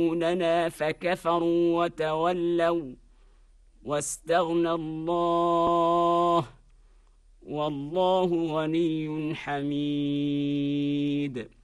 يدعوننا فكفروا وتولوا واستغنى الله والله غني حميد.